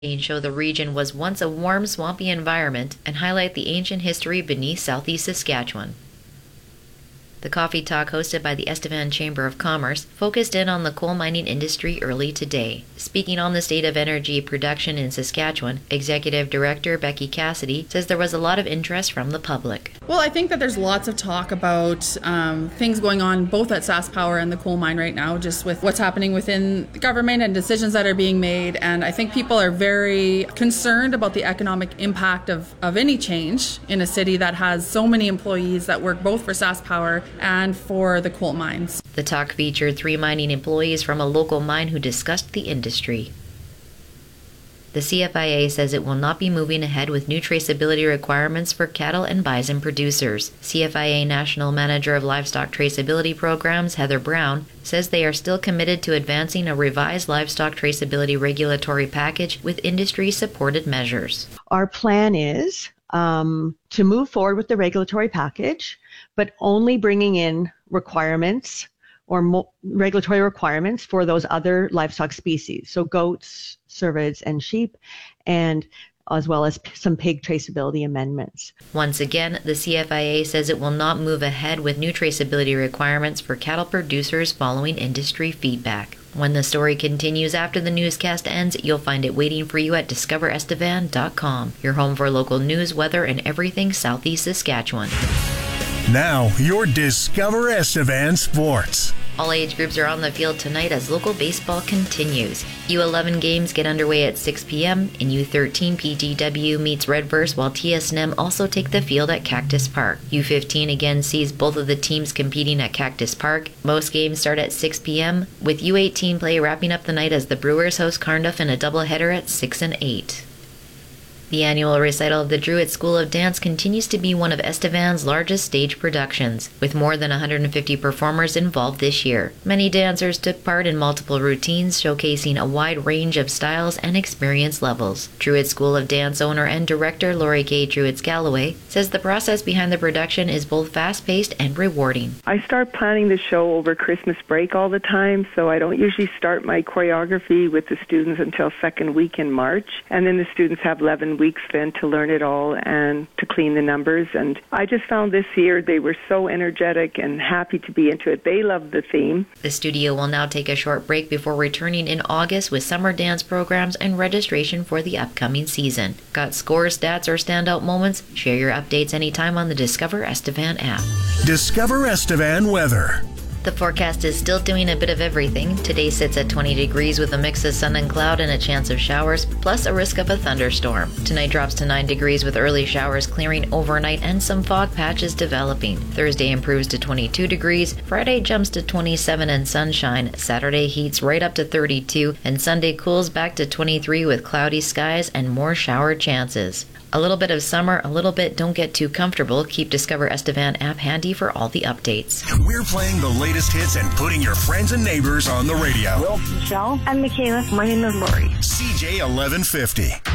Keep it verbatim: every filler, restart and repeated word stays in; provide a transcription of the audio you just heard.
and show the region was once a warm, swampy environment and highlight the ancient history beneath southeast Saskatchewan. The coffee talk hosted by the Estevan Chamber of Commerce focused in on the coal mining industry early today. Speaking on the state of energy production in Saskatchewan, Executive Director Becky Cassidy says there was a lot of interest from the public. Well, I think that there's lots of talk about um, things going on both at SaskPower and the coal mine right now, just with what's happening within the government and decisions that are being made. And I think people are very concerned about the economic impact of, of any change in a city that has so many employees that work both for SaskPower and for the coal mines. The talk featured three mining employees from a local mine who discussed the industry. The C F I A says it will not be moving ahead with new traceability requirements for cattle and bison producers. C F I A National Manager of Livestock Traceability Programs, Heather Brown, says they are still committed to advancing a revised livestock traceability regulatory package with industry-supported measures. Our plan is um, to move forward with the regulatory package, but only bringing in requirements or mo- regulatory requirements for those other livestock species, so goats, cervids, and sheep, and as well as p- some pig traceability amendments. Once again, the C F I A says it will not move ahead with new traceability requirements for cattle producers following industry feedback. When the story continues after the newscast ends, you'll find it waiting for you at discover estevan dot com, your home for local news, weather, and everything southeast Saskatchewan. Now, your Discover Estevan Sports. All age groups are on the field tonight as local baseball continues. U eleven games get underway at six p.m. In U thirteen, P G W meets Redverse, while T S N M also take the field at Cactus Park. U fifteen again sees both of the teams competing at Cactus Park. Most games start at six p.m., with U eighteen play wrapping up the night as the Brewers host Carnduff in a doubleheader at six and eight. The annual recital of the Druid School of Dance continues to be one of Estevan's largest stage productions, with more than one hundred fifty performers involved this year. Many dancers took part in multiple routines, showcasing a wide range of styles and experience levels. Druid School of Dance owner and director Lori K. Druids-Galloway says the process behind the production is both fast-paced and rewarding. I start planning the show over Christmas break all the time, so I don't usually start my choreography with the students until second week in March, and then the students have eleven weeks then to learn it all and to clean the numbers. And I just found this year they were so energetic and happy to be into it. They love the theme. The studio will now take a short break before returning in August with summer dance programs and registration for the upcoming season. Got scores, stats, or standout moments? Share your updates anytime on the Discover Estevan app. Discover Estevan weather. The forecast is still doing a bit of everything. Today sits at twenty degrees with a mix of sun and cloud and a chance of showers, plus a risk of a thunderstorm. Tonight drops to nine degrees with early showers clearing overnight and some fog patches developing. Thursday improves to twenty-two degrees. Friday jumps to twenty-seven and sunshine. Saturday heats right up to thirty-two, and Sunday cools back to twenty-three with cloudy skies and more shower chances. A little bit of summer, a little bit don't get too comfortable. Keep Discover Estevan app handy for all the updates. We're playing the latest hits and putting your friends and neighbors on the radio. Will, Michelle, and Michaela. My name is Lori. C J eleven fifty.